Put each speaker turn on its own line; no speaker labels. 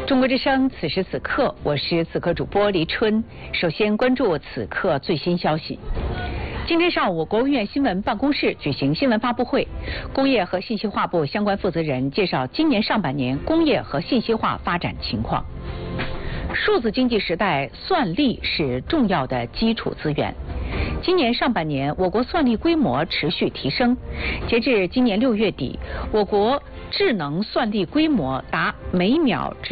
中国之声，此时此刻，我是此刻主播黎春。首先关注此刻最新消息。今天上午，国务院新闻办公室举行新闻发布会，工业和信息化部相关负责人介绍今年上半年工业和信息化发展情况。数字经济时代，算力是重要的基础资源。今年上半年，我国算力规模持续提升。截至今年6月底，我国智能算力规模达每秒